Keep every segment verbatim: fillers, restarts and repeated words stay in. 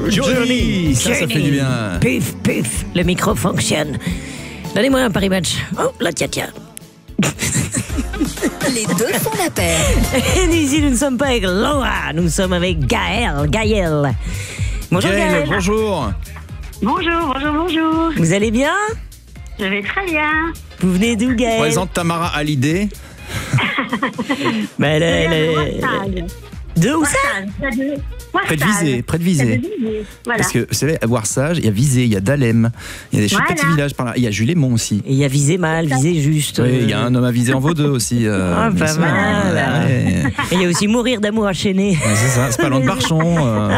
Johnny. Ça, ça fait du bien. Puf, puf, le micro fonctionne. Donnez-moi un Paris Match. Oh, là, tiens, tiens. Les deux font la paire. Et ici, nous ne sommes pas avec Laura, nous sommes avec Gaël. Gaël. Bonjour Gaël, Gaël. bonjour. Bonjour, bonjour, bonjour. Vous allez bien? Je vais très bien. Vous venez d'où, Gaël? Présente Tamara Hallyday. Bah, elle, elle, elle- De où ça? Près de Visé, près de Visé. Voilà. Parce que, vous savez, à Voirsage, il y a Visé, il y a Dalem, il y a des chouettes Voilà. petits villages par là. Il y a Julémont aussi. Et il y a visé mal, visé juste. Oui, il y a un homme à Visé en Vaudeux aussi. euh, Ah, bien pas sûr. mal. Ouais. Et il y a aussi mourir d'amour enchaîné. Ouais, c'est ça, c'est pas loin de Barchon. euh.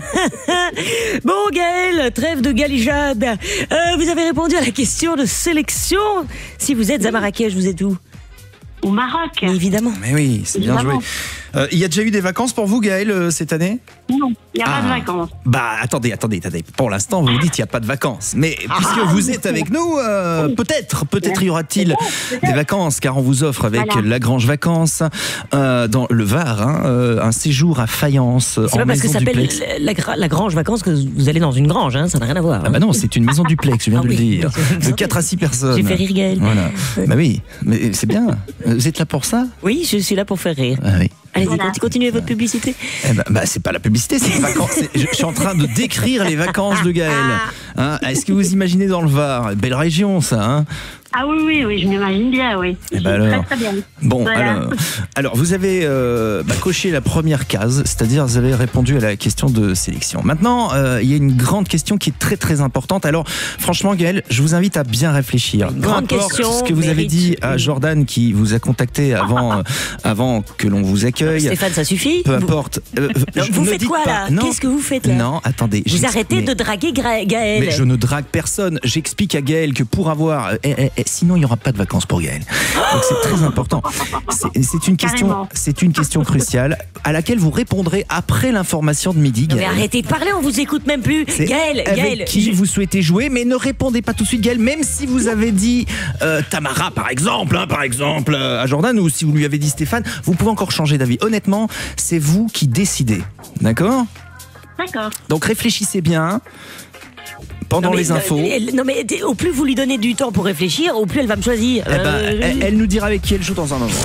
Bon, Gaël, trêve de galijade. Euh, vous avez répondu à la question de sélection. Si vous êtes à Marrakech, vous êtes où? Au Maroc. Mais évidemment. Mais oui, c'est bien joué. Évidemment. Euh, il y a déjà eu des vacances pour vous, Gaël, euh, cette année? Non, il n'y a pas de Ah. vacances. Bah, attendez, attendez, attendez. Pour l'instant, vous vous dites qu'il n'y a pas de vacances. Mais puisque Ah. vous êtes avec nous, euh, peut-être, peut-être y aura-t-il des vacances, car on vous offre avec Voilà. Lagrange Vacances, euh, dans le Var, hein, euh, un séjour à Fayence, C'est en pas parce que maison ça s'appelle duplex. la, gra- la grange vacances que vous allez dans une grange, hein, ça n'a rien à voir. Ah bah non, c'est une maison duplex, je viens Ah de le oui. dire. De quatre à six personnes. J'ai fait rire Gaël. Voilà. Bah oui, mais c'est bien. Vous êtes là pour ça? Oui, je suis là pour faire rire. Ah oui. Allez-y, Voilà. conti- continuez votre publicité. Eh ben, bah, c'est pas la publicité, c'est les vacances. C'est- Je, je suis en train de décrire les vacances de Gaël. Hein, est-ce que vous imaginez dans le Var? Belle région, ça, hein? Ah oui, oui, oui, je m'imagine bien, oui. Eh ben alors. Très, très bien. Bon, Voilà. alors, alors, vous avez euh, bah, coché la première case, c'est-à-dire vous avez répondu à la question de sélection. Maintenant, euh, il y a une grande question qui est très très importante. Alors, franchement, Gaël, je vous invite à bien réfléchir. Une Peu grande importe question ce que vous avez mérite dit à une- Jordan qui vous a contacté avant, euh, avant que l'on vous accueille. Stéphane, ça suffit? Peu Vous- importe. Euh, Non, je vous ne faites dites quoi pas- là? Non. Qu'est-ce que vous faites là? Non, attendez. Vous j'explique- arrêtez mais- de draguer Gra- Gaël. Mais je ne drague personne. J'explique à Gaël que pour avoir, eh, eh, eh, sinon il n'y aura pas de vacances pour Gaël. Donc c'est très important. C'est c'est une question, Carrément. c'est une question cruciale à laquelle vous répondrez après l'information de midi. Non, mais Gaël. arrêtez de parler, on vous écoute même plus. C'est Gaël, avec Gaël. qui je- vous souhaitez jouer, mais ne répondez pas tout de suite, Gaël, même si vous avez dit euh, Tamara, par exemple, hein, par exemple, euh, à Jordan, ou si vous lui avez dit Stéphane, vous pouvez encore changer d'avis. Honnêtement, c'est vous qui décidez. D'accord? D'accord. Donc réfléchissez bien pendant Non, mais- les infos. elle- Non mais au plus vous lui donnez du temps pour réfléchir, au plus elle va me choisir. Eh ben, Euh, elle, elle nous dira avec qui elle joue dans un moment.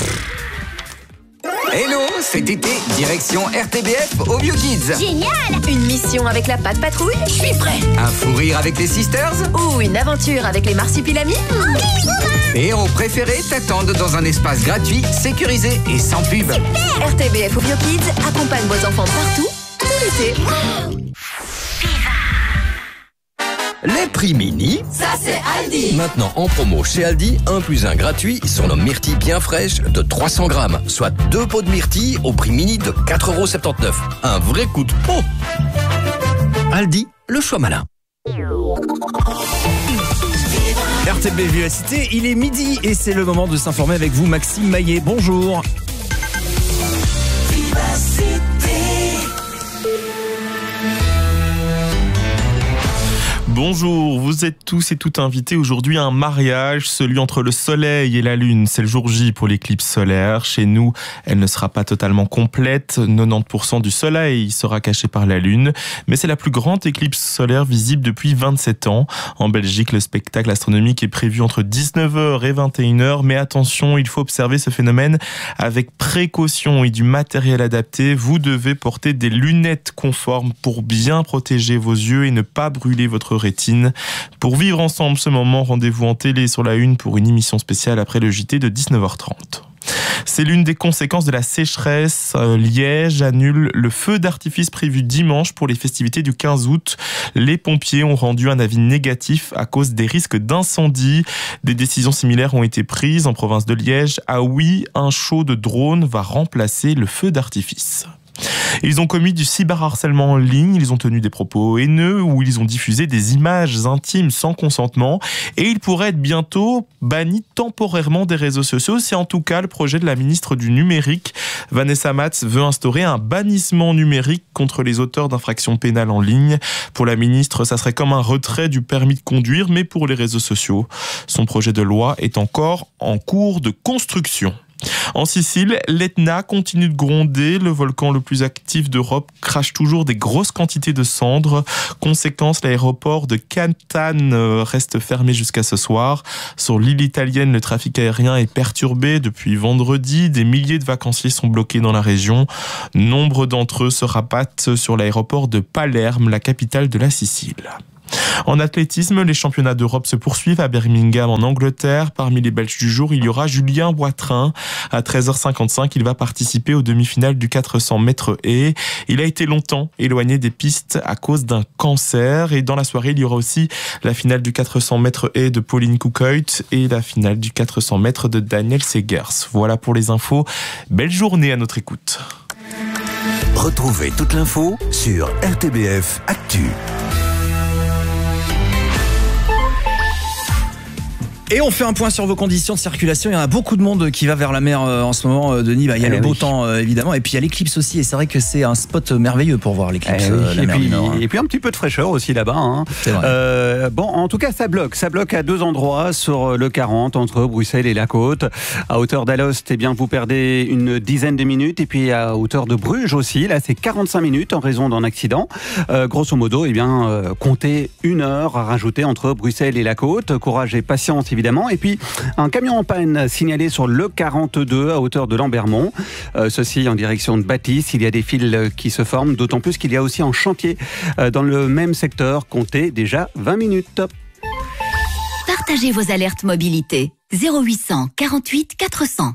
Hello, cet été, direction R T B F au Vieux Kids. Une mission avec la Patte Patrouille? Je suis prêt. Un fou rire avec les Sisters. Ou une aventure avec les Marsupilamis? Tes héros préférés t'attendent dans un espace gratuit, sécurisé et sans pub. R T B F au Vieux Kids accompagne vos enfants partout, tout l'été. Les prix mini, Ça c'est Aldi. maintenant en promo chez Aldi, un plus un gratuit sur nos myrtilles bien fraîches de trois cents grammes, soit deux pots de myrtilles au prix mini de quatre euros soixante-dix-neuf. Un vrai coup de pot. Aldi, le choix malin. R T B Vivacité, il est midi et c'est le moment de s'informer avec vous, Maxime Maillet. Bonjour. Bonjour, vous êtes tous et toutes invités aujourd'hui à un mariage, celui entre le soleil et la lune. C'est le jour J pour l'éclipse solaire. Chez nous, elle ne sera pas totalement complète. quatre-vingt-dix pour cent du soleil sera caché par la lune. Mais c'est la plus grande éclipse solaire visible depuis vingt-sept ans. En Belgique, le spectacle astronomique est prévu entre dix-neuf heures et vingt et une heures. Mais attention, il faut observer ce phénomène avec précaution et du matériel adapté. Vous devez porter des lunettes conformes pour bien protéger vos yeux et ne pas brûler votre rétine. Pour vivre ensemble ce moment, rendez-vous en télé sur la une pour une émission spéciale après le J T de dix-neuf heures trente. C'est l'une des conséquences de la sécheresse. Euh, Liège annule le feu d'artifice prévu dimanche pour les festivités du quinze août. Les pompiers ont rendu un avis négatif à cause des risques d'incendie. Des décisions similaires ont été prises en province de Liège. Ah oui, un show de drone va remplacer le feu d'artifice. Ils ont commis du cyberharcèlement en ligne, ils ont tenu des propos haineux ou ils ont diffusé des images intimes sans consentement et ils pourraient être bientôt bannis temporairement des réseaux sociaux. C'est en tout cas le projet de la ministre du Numérique. Vanessa Matz veut instaurer un bannissement numérique contre les auteurs d'infractions pénales en ligne. Pour la ministre, ça serait comme un retrait du permis de conduire, mais pour les réseaux sociaux. Son projet de loi est encore en cours de construction. En Sicile, l'Etna continue de gronder. Le volcan le plus actif d'Europe crache toujours des grosses quantités de cendres. Conséquence, l'aéroport de Catane reste fermé jusqu'à ce soir. Sur l'île italienne, le trafic aérien est perturbé depuis vendredi. Des milliers de vacanciers sont bloqués dans la région. Nombre d'entre eux se rabattent sur l'aéroport de Palerme, la capitale de la Sicile. En athlétisme, les championnats d'Europe se poursuivent à Birmingham en Angleterre. Parmi les Belges du jour, il y aura Julien Boitrin. À treize heures cinquante-cinq, il va participer aux demi-finales du quatre cents mètres haies. Il a été longtemps éloigné des pistes à cause d'un cancer. Et dans la soirée, il y aura aussi la finale du quatre cents mètres haies de Pauline Koukoit et la finale du quatre cents mètres de Daniel Segers. Voilà pour les infos. Belle journée à notre écoute. Retrouvez toute l'info sur R T B F Actu. Et on fait un point sur vos conditions de circulation. Il y en a beaucoup de monde qui va vers la mer euh, en ce moment, euh, Denis. Bah, il y a eh le beau oui. temps, euh, évidemment. Et puis il y a l'éclipse aussi. Et c'est vrai que c'est un spot merveilleux pour voir l'éclipse. Eh oui. euh, la et, mer puis, du Nord, hein. et puis un petit peu de fraîcheur aussi là-bas. Hein. C'est vrai. Euh, bon, en tout cas, ça bloque. Ça bloque à deux endroits sur le quarante, entre Bruxelles et la côte. À hauteur d'Alost, eh bien, vous perdez une dizaine de minutes. Et puis à hauteur de Bruges aussi, là, c'est quarante-cinq minutes en raison d'un accident. Euh, grosso modo, eh bien, euh, comptez une heure à rajouter entre Bruxelles et la côte. Courage et patience, évidemment. Et puis, un camion en panne signalé sur le quarante-deux à hauteur de Lambermont. Euh, ceci en direction de Bâtisse. Il y a des fils qui se forment, d'autant plus qu'il y a aussi un chantier euh, dans le même secteur. Comptez déjà vingt minutes. Partagez vos alertes mobilité. zéro huit cent quarante-huit quatre cents.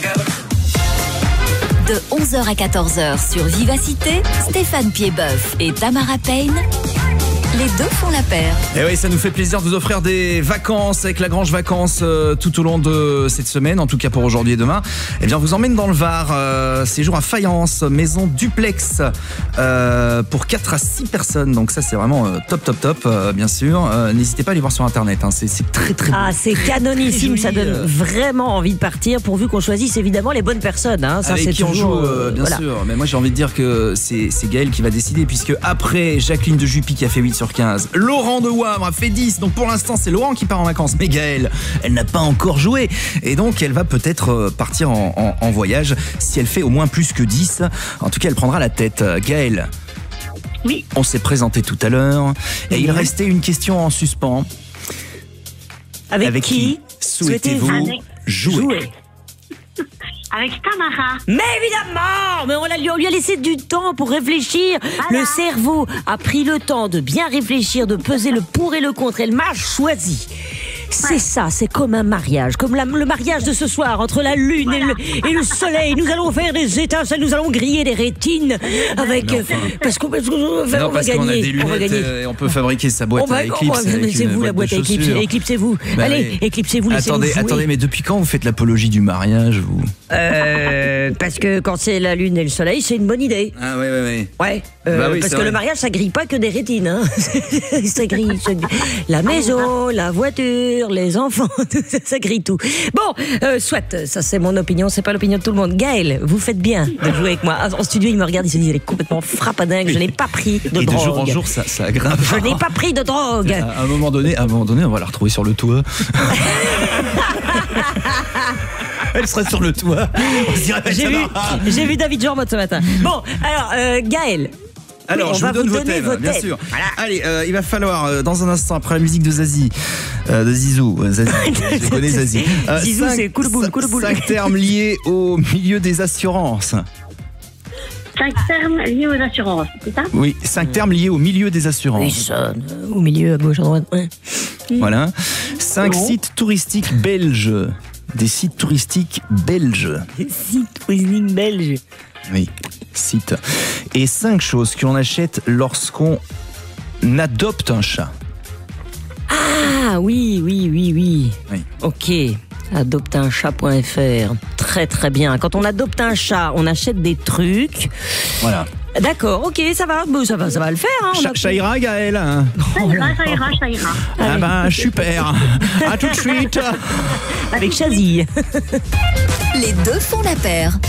De onze heures à quatorze heures sur Vivacité, Stéphane Piedboeuf et Tamara Payne. Les deux font la paire. Et oui, ça nous fait plaisir de vous offrir des vacances avec la Grange Vacances euh, tout au long de cette semaine, en tout cas pour aujourd'hui et demain. Eh bien, on vous emmène dans le Var, euh, séjour à Fayence, maison duplex euh, pour quatre à six personnes. Donc ça, c'est vraiment euh, top, top, top, euh, bien sûr. Euh, n'hésitez pas à aller voir sur Internet, hein. c'est, c'est très, très Ah, beau. c'est canonissime, ça donne euh... vraiment envie de partir, pourvu qu'on choisisse évidemment les bonnes personnes. Hein. Ça, avec c'est qui toujours, on joue, euh, bien voilà. sûr. Mais moi, j'ai envie de dire que c'est, c'est Gaël qui va décider, puisque après Jacqueline de Juppy qui a fait huit sur quinze, Laurent de Wavre a fait dix, donc pour l'instant c'est Laurent qui part en vacances, mais Gaëlle, elle n'a pas encore joué, et donc elle va peut-être partir en, en, en voyage si elle fait au moins plus que dix. En tout cas, elle prendra la tête. Gaëlle, oui. On s'est présenté tout à l'heure et il restait une question en suspens. Avec, Avec qui, qui souhaitez-vous Avec... jouer, jouer Avec Tamara. Mais évidemment, mais on, a, on lui a laissé du temps pour réfléchir. Voilà. Le cerveau a pris le temps de bien réfléchir, de peser le pour et le contre. Elle m'a choisi. C'est Ouais. ça, c'est comme un mariage, comme la, le mariage de ce soir entre la lune Voilà. et, le, et le soleil. Nous allons faire des étincelles, nous allons griller des rétines avec Mais enfin. parce qu'on, parce qu'on va, non, on va parce qu'on a gagner. des on va lunettes gagner. et on peut fabriquer sa boîte On va, à éclipse. on va- avec c'est une vous la boîte de à éclipse, chaussures. éclipsez-vous. Bah Allez, oui. éclipsez-vous, laissez-nous Attendez, jouer. attendez, mais depuis quand vous faites l'apologie du mariage, vous? Euh, parce que quand c'est la lune et le soleil, c'est une bonne idée. Ah ouais, ouais, ouais. Ouais, euh, Bah oui, parce c'est que vrai. le mariage, ça grille pas que des rétines. Hein. ça grille, ça grille la maison, la voiture, les enfants, tout ça, ça grille tout. Bon, euh, soit, ça c'est mon opinion, c'est pas l'opinion de tout le monde. Gaël, vous faites bien de jouer avec moi. En studio, il me regarde, il se dit, elle est complètement frappadingue, je n'ai pas pris de Et de drogue. jour en jour, ça, ça aggrave. Je n'ai pas pris de drogue. À un moment donné, à un moment donné, on va la retrouver sur le toit. Elle serait sur le toit. On se dirait, J'ai ça vu, va. j'ai vu David Jormot ce matin. Bon, alors, euh, Gaël. Alors, Oui, on je va vous donne vous vos donner thèmes, vos bien thèmes. sûr. Voilà. Allez, euh, il va falloir, euh, dans un instant, après la musique de Zazie, euh, de Zizou, euh, Zazie, je connais Zazie. Euh, Zizou, cinq- c'est cool-boule, cool-boule. Cinq termes liés au milieu des assurances. Cinq termes liés aux assurances, c'est ça? Oui, cinq termes liés au milieu des Oui, assurances. sonne, euh, au milieu, à gauche, à droite. Ouais. Voilà. Cinq Bon. sites touristiques belges. Des sites touristiques belges. Site touristique belge. Oui, sites. Et cinq choses que l'on achète lorsqu'on adopte un chat. Ah oui, oui, oui, oui. Oui. Ok. adopte un chat point f r. Très très bien. Quand on adopte un chat, on achète des trucs. Voilà. D'accord, ok, ça va, bon, ça va, ça va le faire. Hein, on Cha- a- Ça ira, Gaël, hein? Ça ira, ça ira, ça ira. Ah ben, super. À tout de suite. Avec Chazy. Les deux font la paire.